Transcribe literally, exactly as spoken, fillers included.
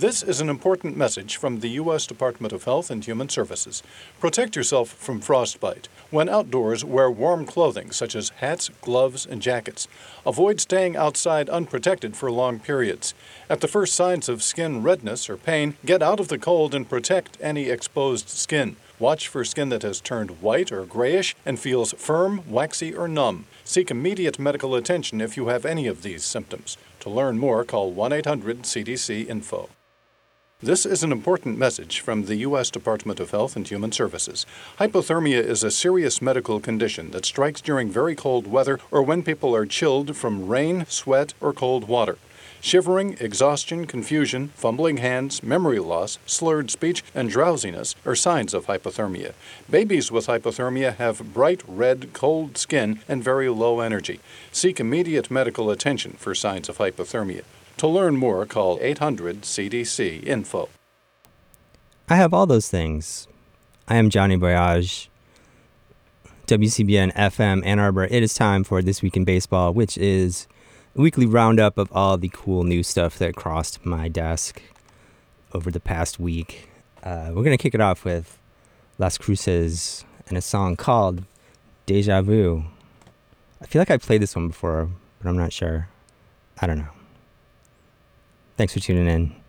This is an important message from the U S Department of Health and Human Services. Protect yourself from frostbite. When outdoors, wear warm clothing such as hats, gloves, and jackets. Avoid staying outside unprotected for long periods. At the first signs of skin redness or pain, get out of the cold and protect any exposed skin. Watch for skin that has turned white or grayish and feels firm, waxy, or numb. Seek immediate medical attention if you have any of these symptoms. To learn more, call one eight hundred C D C info. This is an important message from the U S Department of Health and Human Services. Hypothermia is a serious medical condition that strikes during very cold weather or when people are chilled from rain, sweat, or cold water. Shivering, exhaustion, confusion, fumbling hands, memory loss, slurred speech, and drowsiness are signs of hypothermia. Babies with hypothermia have bright red, cold skin and very low energy. Seek immediate medical attention for signs of hypothermia. To learn more, call eight hundred C D C info. I have all those things. I am Johnny Boyage, W C B N F M Ann Arbor. It is time for This Week in Baseball, which is a weekly roundup of all the cool new stuff that crossed my desk over the past week. Uh, we're going to kick it off with Las Cruces and a song called Deja Vu. I feel like I played this one before, but I'm not sure. I don't know. Thanks for tuning in.